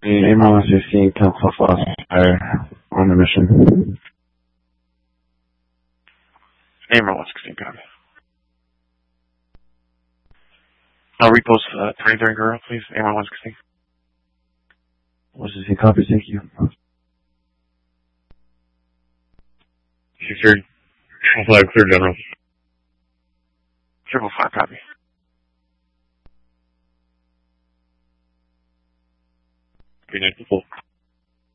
Amos 15, 10 plus lost fire on the mission. Amos 16, copy. Repost 23 girl, please. Amos 116. 116, copy, thank you. Secured. Flag clear, General. 555, copy. Be next to full.